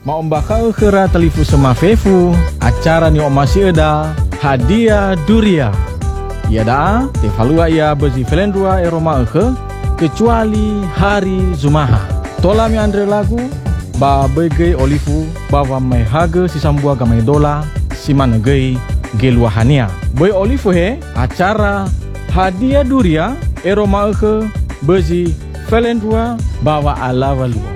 Mau bakal kera telifu sama fefu acara ni masih ada hadiah duria. Ya dah, tefalua ya bezi felendua eroma kecuali hari Zumaha. Tola mi andre lagu ba bege olifu bawa mai haga si sambua gamai dola si mana gei geluahania. Boy olifu he acara hadiah duria eroma bezi felendua bawa ala walua.